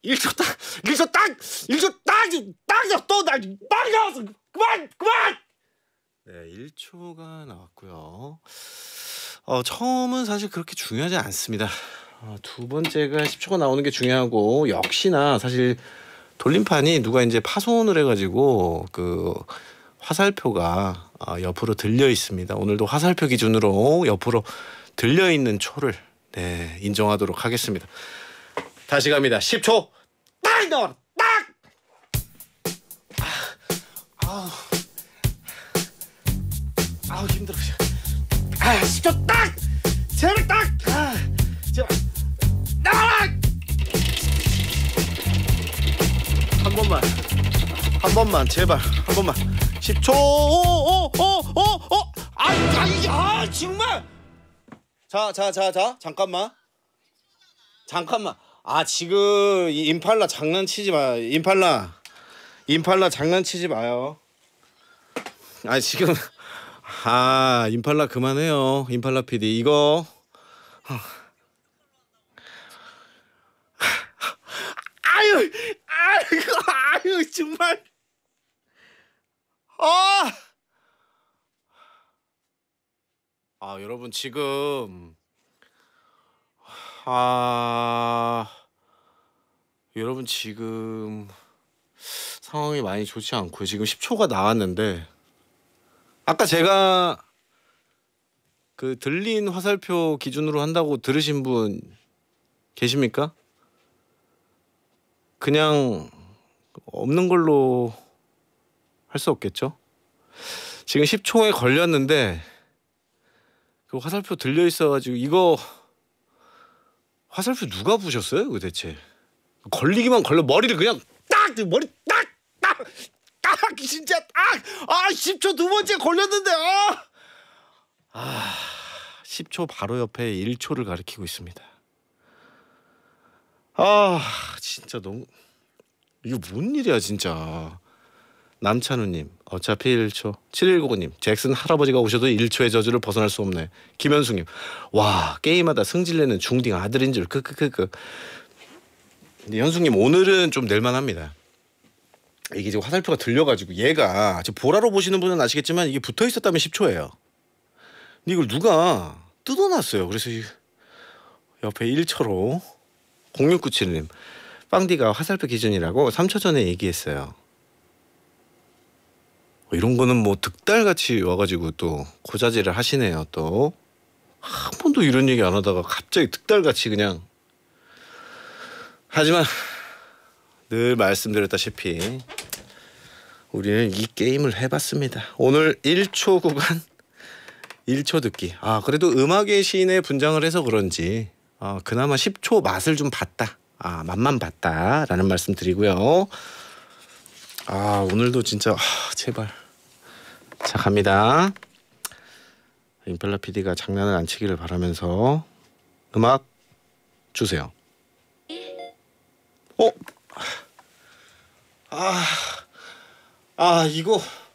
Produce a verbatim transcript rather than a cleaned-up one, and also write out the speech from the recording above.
일 초 딱, 일 초 딱, 일 초 딱, 딱, 또 나, 빨리 나왔어. 그만, 그만. 네, 일 초가 나왔고요. 어, 처음은 사실 그렇게 중요하지 않습니다. 어, 두 번째가 십 초가 나오는 게 중요하고, 역시나 사실 돌림판이 누가 이제 파손을 해가지고 그 화살표가 어, 옆으로 들려 있습니다. 오늘도 화살표 기준으로 옆으로 들려 있는 초를 네, 인정하도록 하겠습니다. 다시 갑니다. 십 초 딱 나와라. 딱. 아우, 아우 힘들어. 아, 십 초 딱. 제발 딱. 아, 제발 나와라. 한 번만, 한 번만, 제발 한 번만. 십 초. 오오오오오. 아, 아이, 아, 정말. 자, 자, 자, 자, 잠깐만. 잠깐만. 아, 지금 이 임팔라 장난치지 마. 임팔라. 임팔라 장난치지 마요. 아, 지금 아, 임팔라 그만해요. 임팔라 피디. 이거 아유, 아유, 아유, 정말. 아. 아, 여러분 지금 아, 여러분 지금 상황이 많이 좋지 않고요. 지금 십 초가 나왔는데 아까 제가 그 들린 화살표 기준으로 한다고 들으신 분 계십니까? 그냥 없는 걸로 할 수 없겠죠? 지금 십 초에 걸렸는데 그 화살표 들려 있어가지고 이거 화살표 누가 부셨어요? 그 대체 걸리기만 걸려 머리를 그냥 딱 머리 딱딱딱 진짜 딱아 십 초 두 번째 걸렸는데 아, 아 십 초 바로 옆에 일 초를 가리키고 있습니다. 아 진짜 너무 이거 뭔 일이야 진짜. 남찬우님 어차피 일 초. 칠일구구님 잭슨 할아버지가 오셔도 일 초의 저주를 벗어날 수 없네. 김현숙님 와 게임하다 승질내는 중딩 아들인 줄 크크크크. 근데 현숙님 오늘은 좀 낼만합니다. 이게 지금 화살표가 들려가지고 얘가 지금 보라로 보시는 분은 아시겠지만 이게 붙어 있었다면 십 초예요. 근데 이걸 누가 뜯어놨어요. 그래서 옆에 일 초로. 공육구칠님 빵디가 화살표 기준이라고 삼 초 전에 얘기했어요. 이런 거는 뭐 득달같이 와가지고 또 고자질을 하시네요. 또 한 번도 이런 얘기 안 하다가 갑자기 득달같이 그냥. 하지만 늘 말씀드렸다시피 우리는 이 게임을 해봤습니다. 오늘 일 초 구간 일 초 듣기. 아 그래도 음악의 시인에 분장을 해서 그런지 아, 그나마 십 초 맛을 좀 봤다. 아 맛만 봤다 라는 말씀 드리고요. 아 오늘도 진짜 아, 제발. 자 갑니다. 임팔라 피디가 장난을 안 치기를 바라면서 음악 주세요. 어? 아, 아 이거